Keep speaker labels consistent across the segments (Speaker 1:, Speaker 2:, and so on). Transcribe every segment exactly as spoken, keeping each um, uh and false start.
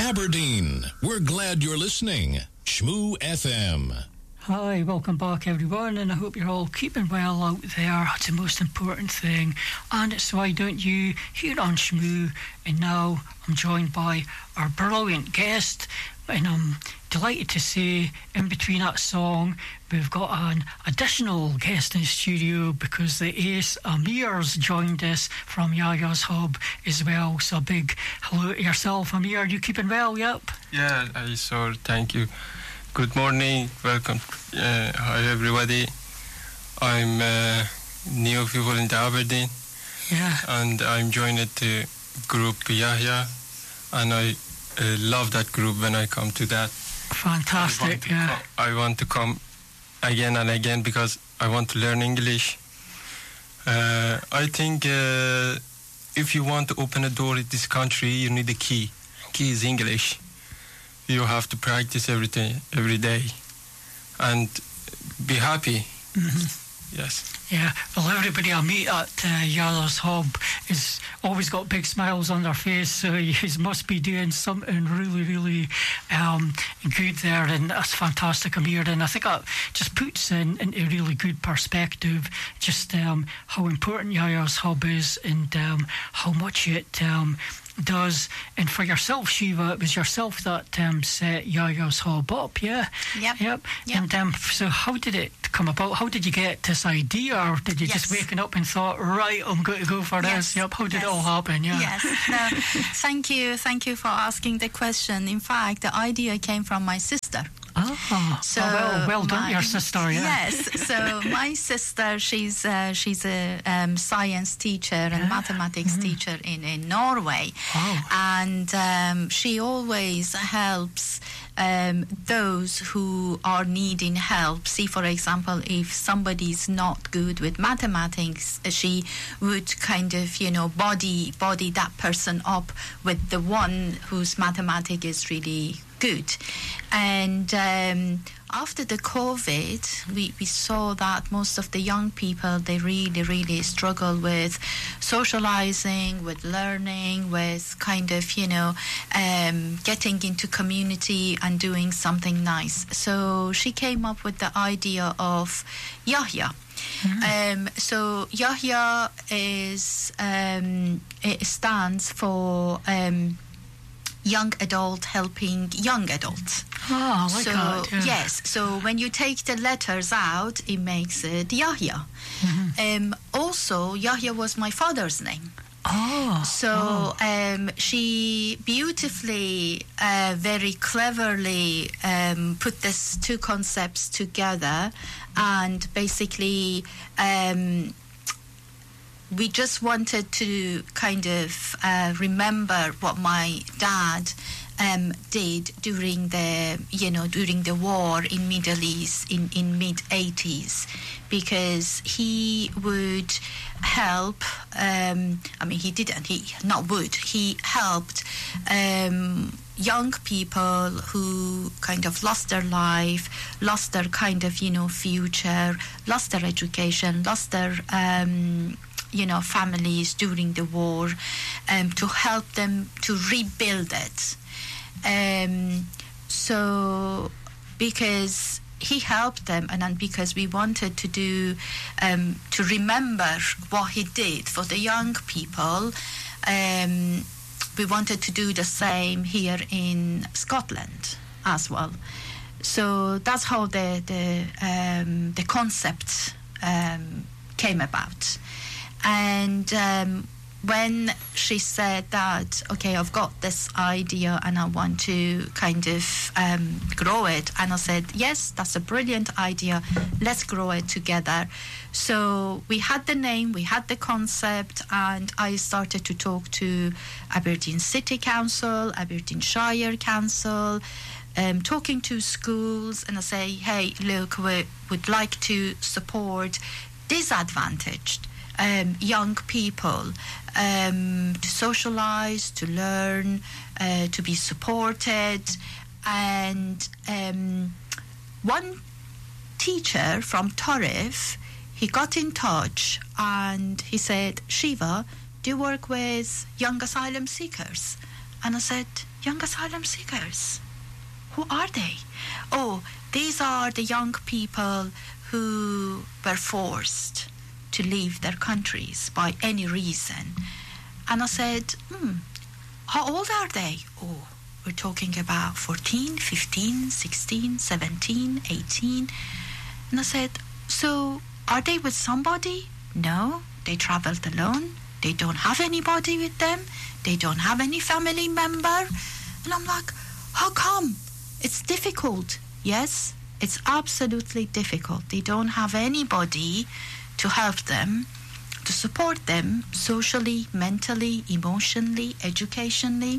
Speaker 1: Aberdeen, we're glad you're listening. Shmoo F M.
Speaker 2: Hi, welcome back everyone, and I hope you're all keeping well out there. It's the most important thing, and it's Why Don't You here on Shmoo. And now I'm joined by our brilliant guest, and I'm delighted to say in between that song we've got an additional guest in the studio because the ace Amir's joined us from Yaya's Hub as well. So a big hello to yourself, Amir. You keeping well? Yep.
Speaker 3: Yeah, I saw. Thank you. Good morning, welcome. Uh, hi everybody. I'm uh, new people in Aberdeen.
Speaker 2: Yeah.
Speaker 3: And I'm joined the group Yahya, and I uh, love that group when I come to that.
Speaker 2: Fantastic,
Speaker 3: I
Speaker 2: yeah.
Speaker 3: Com- I want to come again and again because I want to learn English. Uh, I think uh, if you want to open a door in this country, you need a key. Key is English. You have to practice everything every day and be happy.
Speaker 2: Mm-hmm.
Speaker 3: Yes.
Speaker 2: Yeah, well, everybody I meet at uh, Yaya's Hub is always got big smiles on their face, so he must be doing something really, really um, good there, and that's fantastic, Amir. And I think that just puts in into really good perspective just um, how important Yaya's Hub is and um, how much it um, does. And for yourself, Shiva, it was yourself that um, set Yaya's Hub up, yeah?
Speaker 4: Yep.
Speaker 2: Yep.
Speaker 4: Yep.
Speaker 2: And um, so how did it come about? How did you get this idea, or did you
Speaker 4: yes.
Speaker 2: just waking up and thought, right, I'm going to go for
Speaker 4: yes.
Speaker 2: this? Yep. How did
Speaker 4: yes.
Speaker 2: it all happen? Yeah.
Speaker 4: Yes. No, thank you. Thank you for asking the question. In fact, the idea came from my sister.
Speaker 2: Ah,
Speaker 4: so
Speaker 2: oh, well, well done,
Speaker 4: my,
Speaker 2: your sister. Yeah.
Speaker 4: Yes. So my sister, she's uh, she's a um, science teacher and
Speaker 2: yeah.
Speaker 4: mathematics mm-hmm. teacher in in Norway,
Speaker 2: oh.
Speaker 4: and um, she always helps um, those who are needing help. See, for example, if somebody's not good with mathematics, she would kind of you know body body that person up with the one whose mathematics is really good. And um, after the COVID, we, we saw that most of the young people, they really, really struggle with socializing, with learning, with kind of, you know, um, getting into community and doing something nice. So she came up with the idea of Yahya. Mm-hmm. Um, so Yahya is, um, it stands for... Um, young adult helping young adults.
Speaker 2: Oh, I like
Speaker 4: so,
Speaker 2: that. Yeah.
Speaker 4: Yes, so when you take the letters out, it makes it Yahya.
Speaker 2: Mm-hmm.
Speaker 4: Um, also, Yahya was my father's name.
Speaker 2: Oh.
Speaker 4: So
Speaker 2: oh.
Speaker 4: Um, she beautifully, uh, very cleverly um, put these two concepts together, and basically um, we just wanted to kind of uh, remember what my dad um, did during the, you know, during the war in Middle East in, in mid eighties, because he would help, um, I mean, he didn't, he not would, he helped um, young people who kind of lost their life, lost their kind of, you know, future, lost their education, lost their... Um, you know, families during the war, um, to help them to rebuild it. Um, so, because he helped them, and then because we wanted to do, um, to remember what he did for the young people, um, we wanted to do the same here in Scotland as well. So that's how the the um, the concept um, came about. And um, when she said that, okay, I've got this idea and I want to kind of um, grow it, and I said, yes, that's a brilliant idea, let's grow it together. So we had the name, we had the concept, and I started to talk to Aberdeen City Council, Aberdeen Shire Council, um, talking to schools, and I say, hey, look, we would like to support disadvantaged Um, young people um, to socialize, to learn, uh, to be supported. And um, one teacher from Torif, he got in touch and he said, Shiva, do you work with young asylum seekers? And I said, young asylum seekers, who are they? Oh, these are the young people who were forced to leave their countries by any reason. And I said, hmm, how old are they? Oh, we're talking about fourteen, fifteen, sixteen, seventeen, eighteen. And I said, so are they with somebody? No, they traveled alone. They don't have anybody with them. They don't have any family member. And I'm like, how come? It's difficult. Yes, it's absolutely difficult. They don't have anybody to help them, to support them socially, mentally, emotionally, educationally.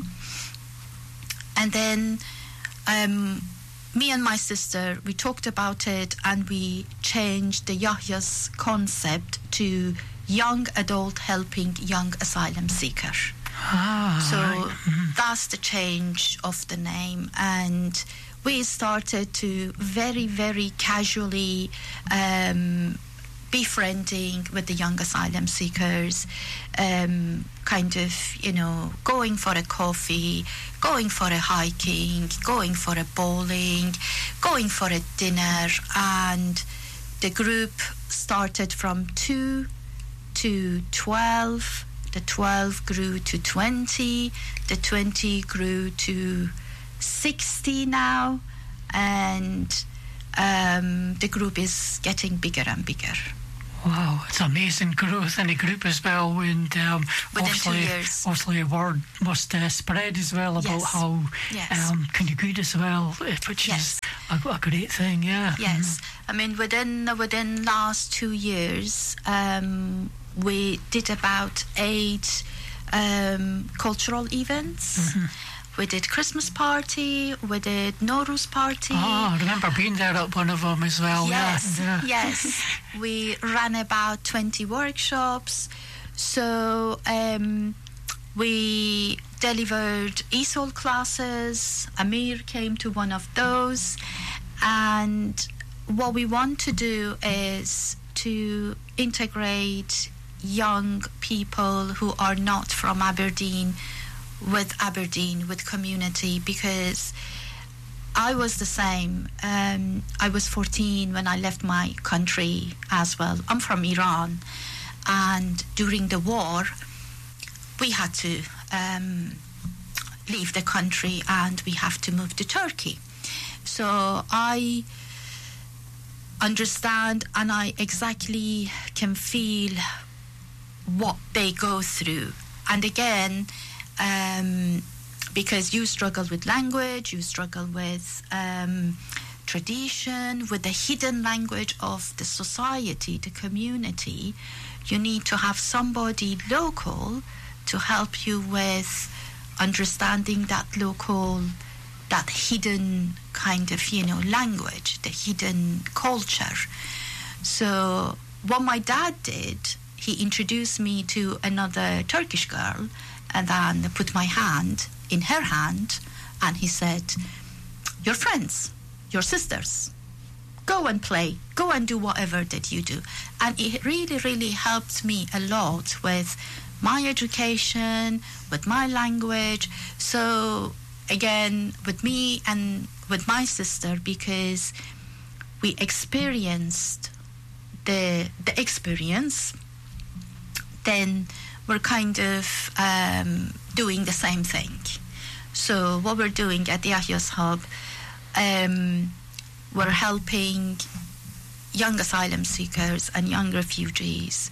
Speaker 4: And then um, me and my sister, we talked about it and we changed the Yahya's concept to young adult helping young asylum seeker.
Speaker 2: Ah,
Speaker 4: so
Speaker 2: right. Mm-hmm.
Speaker 4: That's the change of the name. And we started to very, very casually um, befriending with the young asylum seekers, um, kind of, you know, going for a coffee, going for a hiking, going for a bowling, going for a dinner. And the group started from two to twelve. The twelve grew to twenty. The twenty grew to sixty now. And um, the group is getting bigger and bigger.
Speaker 2: Wow, it's amazing growth in the group as well. And um,
Speaker 4: Within
Speaker 2: obviously,
Speaker 4: two years.
Speaker 2: obviously, a word must uh, spread as well about
Speaker 4: Yes.
Speaker 2: how
Speaker 4: Yes.
Speaker 2: um, kind of good as well, eh, which
Speaker 4: Yes.
Speaker 2: is a, a great thing. Yeah.
Speaker 4: Yes, I mean within within last two years, um, we did about eight um, cultural events.
Speaker 2: Mm-hmm.
Speaker 4: We did Christmas party. We did Nowruz party.
Speaker 2: Ah, I remember being there at one of them as well.
Speaker 4: Yes,
Speaker 2: Yeah. yeah.
Speaker 4: yes. We ran about twenty workshops. So um, we delivered E S O L classes. Amir came to one of those. And what we want to do is to integrate young people who are not from Aberdeen with Aberdeen, with community, because I was the same. Um, I was fourteen when I left my country as well. I'm from Iran, and during the war, we had to um, leave the country and we have to move to Turkey. So I understand and I exactly can feel what they go through. And again, um, because you struggle with language, you struggle with um, tradition, with the hidden language of the society, the community, you need to have somebody local to help you with understanding that local, that hidden kind of, you know, language, the hidden culture. So what my dad did, he introduced me to another Turkish girl and then put my hand in her hand and he said, your friends, your sisters, go and play, go and do whatever that you do. And it really, really helped me a lot with my education, with my language. So again, with me and with my sister, because we experienced the the experience, then we're kind of um, doing the same thing. So what we're doing at the Yahya's Hub, um, we're helping young asylum seekers and young refugees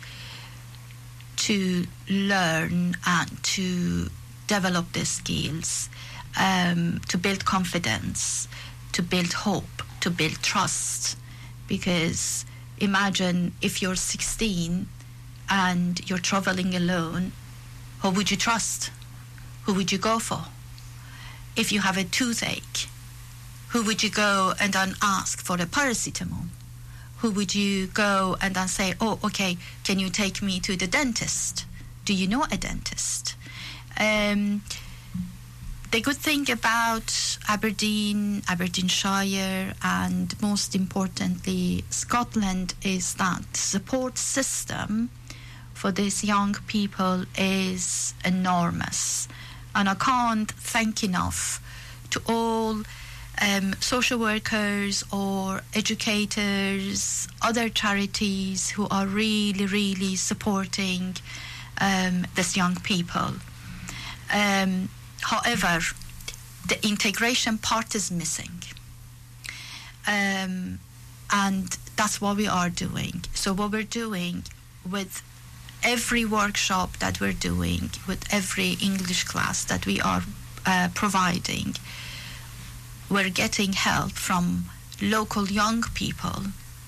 Speaker 4: to learn and to develop their skills, um, to build confidence, to build hope, to build trust. Because imagine if you're sixteen and you're traveling alone, who would you trust? Who would you go for? If you have a toothache, who would you go and then ask for a paracetamol? Who would you go and then say, oh, okay, can you take me to the dentist? Do you know a dentist? Um, the good thing about Aberdeen, Aberdeenshire, and most importantly, Scotland, is that the support system for these young people is enormous. And I can't thank enough to all um, social workers or educators, other charities who are really, really supporting um, these young people. Um, however, the integration part is missing. Um, and that's what we are doing. So what we're doing with every workshop that we're doing, with every English class that we are uh, providing, we're getting help from local young people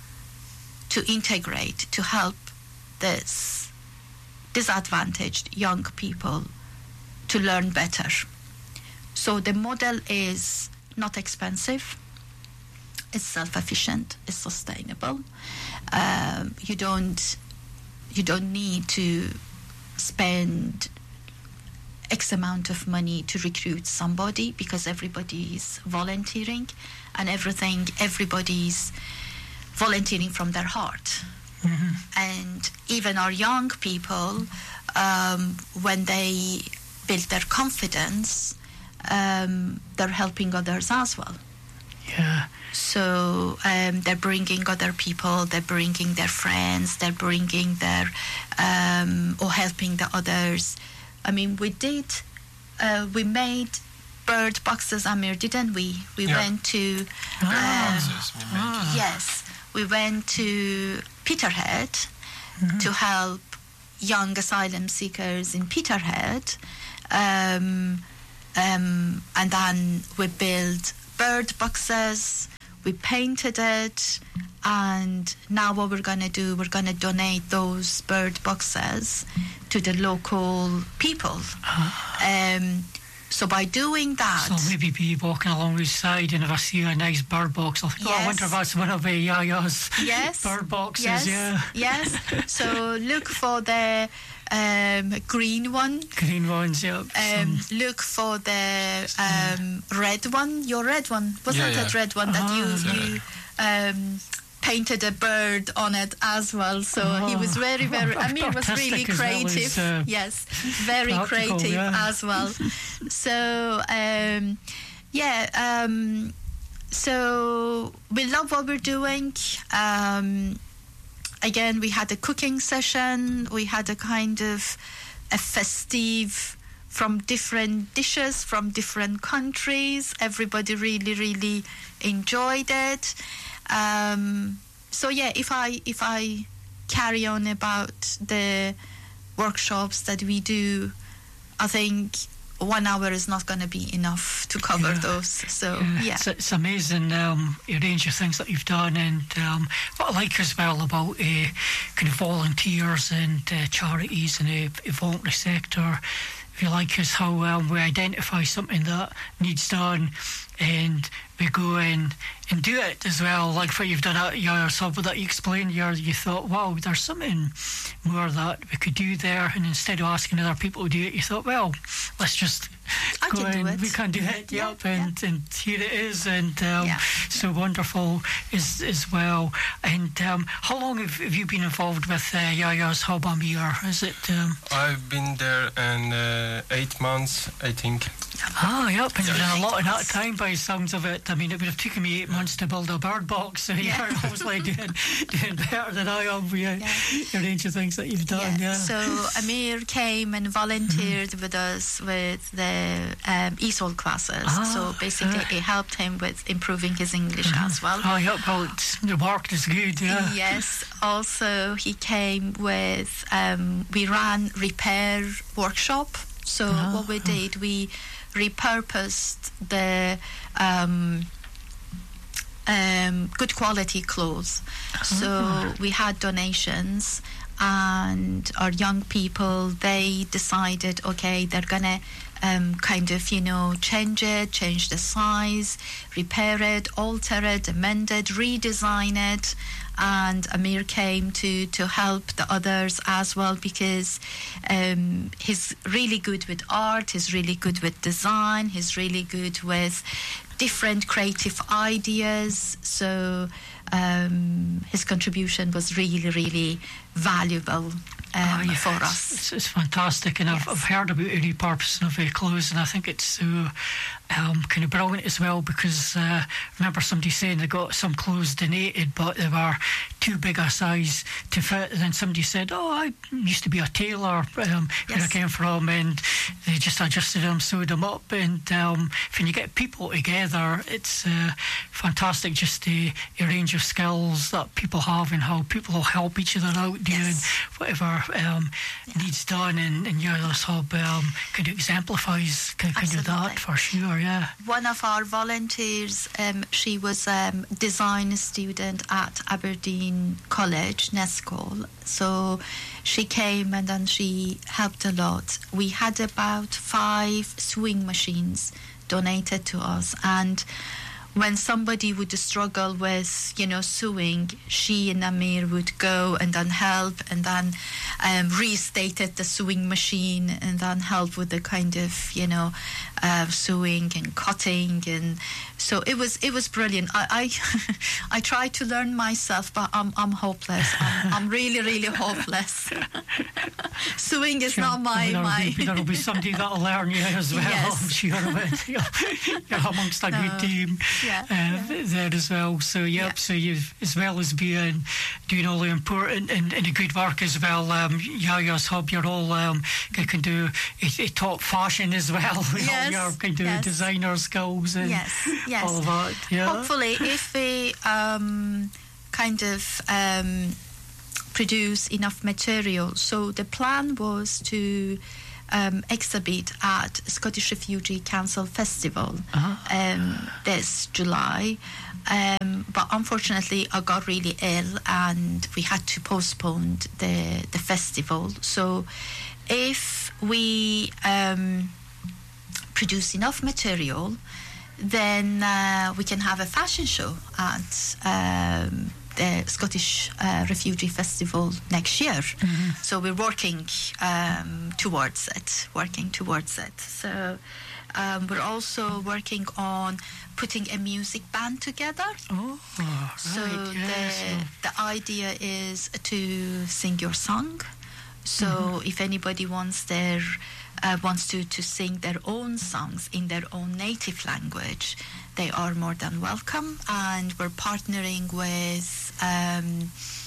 Speaker 4: to integrate, to help this disadvantaged young people to learn better. So the model is not expensive, it's self-efficient, it's sustainable. Um, you don't you don't need to spend X amount of money to recruit somebody, because everybody's volunteering, and everything everybody's volunteering from their heart. Mm-hmm. And even our young people, um, when they build their confidence, um, they're helping others as well.
Speaker 2: Yeah.
Speaker 4: So um, they're bringing other people, they're bringing their friends, they're bringing their, um, or helping the others. I mean, we did, uh, we made bird boxes, Amir, didn't we? We
Speaker 3: yeah.
Speaker 4: went to,
Speaker 3: ah.
Speaker 4: um, ah. yes, we went to Peterhead mm-hmm. to help young asylum seekers in Peterhead. Um, um, and then we built bird boxes, we painted it, and now what we're going to do, we're going to donate those bird boxes to the local people. Um, so by doing that...
Speaker 2: So maybe be walking along the side, and if I see a nice bird box, I'll think, yes. oh, I wonder if that's one of uh, Yaya's
Speaker 4: yes.
Speaker 2: bird boxes.
Speaker 4: Yes.
Speaker 2: Yeah.
Speaker 4: Yes. So look for the um, green one.
Speaker 2: Green ones, yeah.
Speaker 4: Um, look for the um, red one. Your red one. Wasn't
Speaker 3: yeah, yeah.
Speaker 4: that red one that
Speaker 2: ah,
Speaker 4: you,
Speaker 2: yeah.
Speaker 4: you um, painted a bird on it as well? So
Speaker 2: oh,
Speaker 4: he was very, very... I mean, it was really creative.
Speaker 2: Well as, uh,
Speaker 4: yes, very creative
Speaker 2: yeah.
Speaker 4: as well. So, um, yeah... Um, So we love what we're doing. Um, again, we had a cooking session. We had a kind of a festive from different dishes from different countries. Everybody really, really enjoyed it. Um, so yeah, if I if I carry on about the workshops that we do, I think one hour is not going to be enough to cover
Speaker 2: yeah.
Speaker 4: those. So,
Speaker 2: yeah.
Speaker 4: yeah.
Speaker 2: It's, it's amazing, um, a range of things that you've done. And um, what I like as well about uh, kind of volunteers and uh, charities and the uh, voluntary sector, if you like, is how um, we identify something that needs done and we go in and do it as well. Like what you've done at your sub that you explained, you you thought, wow, there's something more that we could do there, and instead of asking other people to do it, you thought, well, let's just
Speaker 4: I
Speaker 2: go
Speaker 4: can
Speaker 2: in,
Speaker 4: do it.
Speaker 2: we can do it,
Speaker 4: yeah,
Speaker 2: yep, and,
Speaker 4: yeah.
Speaker 2: and here it is, and um,
Speaker 4: yeah.
Speaker 2: so wonderful as, as well. And um, how long have, have you been involved with uh, Yaya's Hub, Amir? Is it? Um,
Speaker 3: I've been there in uh, eight months, I think.
Speaker 2: Ah, yep, and you've done a lot in that time by the sounds of it. I mean, it would have taken me eight months to build a bird box, so
Speaker 4: yeah.
Speaker 2: you're obviously doing, doing better than I am with yeah. the range of things that you've done. Yeah.
Speaker 4: yeah. So Amir came and volunteered mm-hmm. with us with the um, E S O L classes.
Speaker 2: Ah,
Speaker 4: so basically,
Speaker 2: yeah.
Speaker 4: it helped him with improving his English
Speaker 2: mm-hmm.
Speaker 4: as well.
Speaker 2: Oh, yeah, well, it's, the work is good, yeah.
Speaker 4: Yes. Also, he came with, um, we ran repair workshop. So
Speaker 2: ah,
Speaker 4: what we did, we repurposed the um, um, good quality clothes. So
Speaker 2: ah.
Speaker 4: we had donations, and our young people, they decided, okay, they're gonna um, kind of, you know, change it, change the size, repair it, alter it, amend it, redesign it. And Amir came to, to help the others as well, because um, he's really good with art, he's really good with design, he's really good with different creative ideas. So um, his contribution was really, really valuable um,
Speaker 2: Oh, yeah,
Speaker 4: for
Speaker 2: it's-
Speaker 4: us.
Speaker 2: It's, it's fantastic, and I've,
Speaker 4: Yes.
Speaker 2: I've heard about the repurposing of uh, clothes, and I think it's so um, kind of brilliant as well, because uh, I remember somebody saying they got some clothes donated, but they were too big a size to fit, and then somebody said, oh, I used to be a tailor um, where I
Speaker 4: Yes.
Speaker 2: came from, and they just adjusted them, sewed them up, and um, when you get people together, it's uh, fantastic, just the, the range of skills that people have and how people will help each other out doing
Speaker 4: Yes.
Speaker 2: whatever um, needs done, and, and yeah, this hub um, kind of exemplifies kind, kind of that
Speaker 4: Absolutely.
Speaker 2: for sure, yeah.
Speaker 4: One of our volunteers, um, she was a um, design student at Aberdeen College, Nescol. So she came and then she helped a lot. We had about five sewing machines donated to us, and when somebody would struggle with, you know, sewing, she and Amir would go and then help, and then um, restated the sewing machine, and then help with the kind of, you know, uh, sewing and cutting, and so it was it was brilliant. I I, I tried to learn myself, but I'm I'm hopeless. I'm, I'm really really hopeless. Sewing is not my
Speaker 2: there'll
Speaker 4: my.
Speaker 2: Be, there'll be somebody that'll learn you as well,
Speaker 4: Yes.
Speaker 2: I'm sure of it. You're, you're amongst a
Speaker 4: No.
Speaker 2: good team
Speaker 4: Yeah,
Speaker 2: uh,
Speaker 4: yeah.
Speaker 2: there as well. So, yep,
Speaker 4: Yeah.
Speaker 2: so you've, as well as being, doing all the important and, and the good work as well, um, Yaya's Hub, you're all, um, you can do a, a top fashion as well. with all
Speaker 4: Yes,
Speaker 2: your kind of
Speaker 4: yes.
Speaker 2: designer skills and
Speaker 4: Yes, yes.
Speaker 2: all of that. Yeah.
Speaker 4: Hopefully, if we um, kind of um, produce enough material. So the plan was to um, exhibit at Scottish Refugee Council Festival um, this July. Um, but unfortunately, I got really ill and we had to postpone the, the festival. So if we um, produce enough material, then uh, we can have a fashion show at um, the Scottish uh, Refugee Festival next year.
Speaker 2: Mm-hmm.
Speaker 4: So we're working um, towards it, working towards it. So um, we're also working on putting a music band together.
Speaker 2: Oh, right,
Speaker 4: So
Speaker 2: yes.
Speaker 4: the, the idea is to sing your song. So
Speaker 2: Mm-hmm.
Speaker 4: if anybody wants their uh, wants to, to sing their own songs in their own native language, they are more than welcome. And we're partnering with um,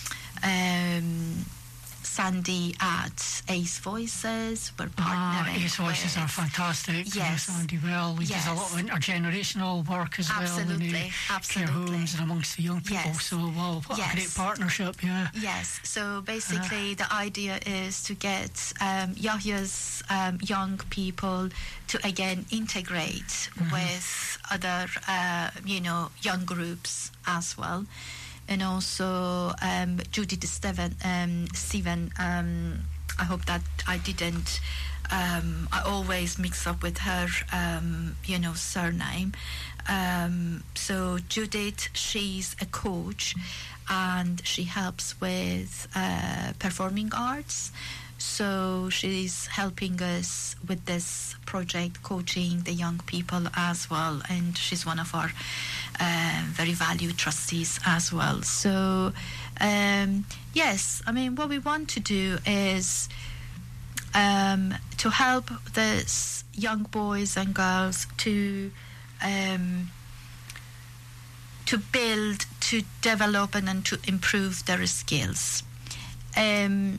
Speaker 4: um, Sandy at Ace Voices. We're
Speaker 2: Ah,
Speaker 4: partnering
Speaker 2: Ace Voices
Speaker 4: with,
Speaker 2: are fantastic.
Speaker 4: Yes.
Speaker 2: Andy Well, he does a lot of
Speaker 4: Yes.
Speaker 2: intergenerational work as well in
Speaker 4: Absolutely,
Speaker 2: the care
Speaker 4: absolutely.
Speaker 2: homes and amongst the young people.
Speaker 4: Yes.
Speaker 2: So, well, what a great
Speaker 4: Yes.
Speaker 2: partnership, yeah.
Speaker 4: Yes, so basically the idea is to get um, Yahya's um, young people to again integrate with other, uh, you know, young groups as well. And also um, Judith Steven, um, Steven um, I hope that I didn't, um, I always mix up with her, um, you know, surname. Um, so Judith, she's a coach and she helps with uh, performing arts. So she's helping us with this project, coaching the young people as well, and she's one of our uh, very valued trustees as well. So um, yes, I mean, what we want to do is um, to help these young boys and girls to um, to build, to develop, and, and to improve their skills. Um,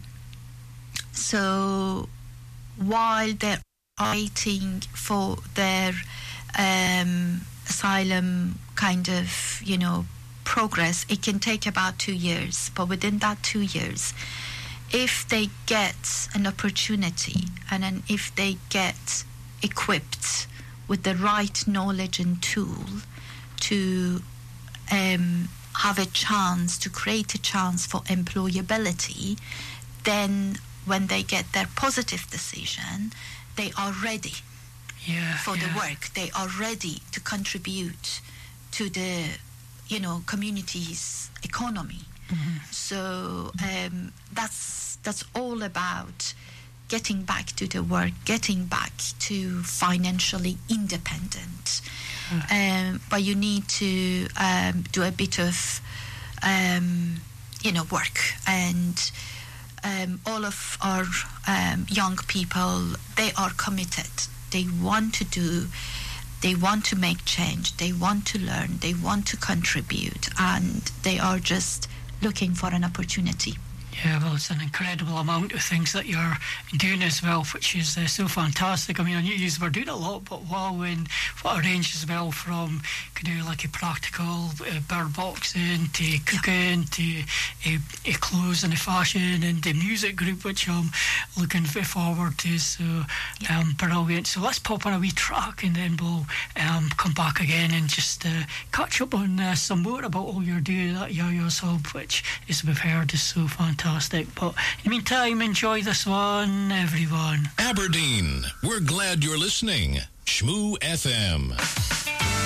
Speaker 4: so while they're waiting for their um, asylum kind of, you know, progress, it can take about two years. But within that two years, if they get an opportunity and then if they get equipped with the right knowledge and tool to um, have a chance, to create a chance for employability, then when they get their positive decision, they are ready
Speaker 2: Yeah,
Speaker 4: for
Speaker 2: yeah.
Speaker 4: the work. They are ready to contribute to the, you know, community's economy.
Speaker 2: Mm-hmm.
Speaker 4: So um, that's that's all about getting back to the work, getting back to financially independent. Um, but you need to um, do a bit of, um, you know, work. And um, all of our um, young people, they are committed. They want to do, they want to make change, they want to learn, they want to contribute, and they are just looking for an opportunity.
Speaker 2: Yeah, well, it's an incredible amount of things that you're doing as well, which is uh, so fantastic. I mean, I knew you were doing a lot, but wow, and what a range as well, from could do like a practical uh, bird boxing to cooking to uh, uh, clothes and the fashion and the music group, which I'm looking forward to. So,
Speaker 4: yeah.
Speaker 2: um, brilliant. So let's pop on a wee track and then we'll um, come back again and just uh, catch up on uh, some more about all you're doing at Yaya's Hub, which, as we've heard, is so fantastic. But in the meantime, enjoy this one, everyone.
Speaker 1: Aberdeen, we're glad you're listening. Shmoo F M.